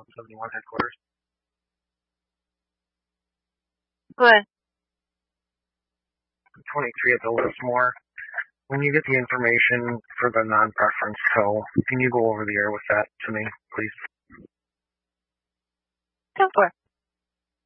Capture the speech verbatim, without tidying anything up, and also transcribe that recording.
one seventy-one headquarters. Good. twenty-three at the Lismore. When you get the information for the non-preference tow, can you go over the air with that to me, please? Go for it.